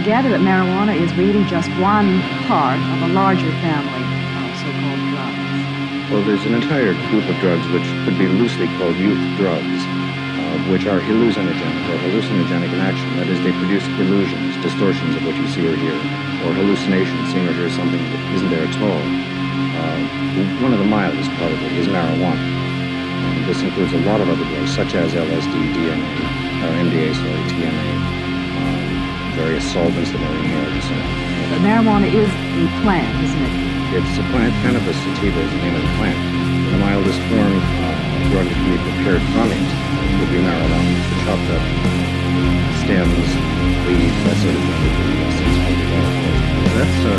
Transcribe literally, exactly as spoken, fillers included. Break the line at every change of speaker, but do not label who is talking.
gather that marijuana is really just one part of a larger family of so-called drugs.
Well, there's an entire group of drugs which could be loosely called youth drugs, uh, which are hallucinogenic or hallucinogenic in action. That is, they produce illusions, distortions of what you see or hear, or hallucinations, seeing or hear something that isn't there at all. Uh, one of the mildest, probably, is marijuana. Um, this includes a lot of other drugs, such as L S D, D M A, uh, M D A, sorry, T M A, um, various solvents that are in here, and so on.
But marijuana is a plant, isn't it?
It's a plant. Cannabis sativa is the name of the plant. The mildest form uh, of drug that can be prepared from it would be marijuana. The chopped up stems, leaves, that sort of thing. That's uh,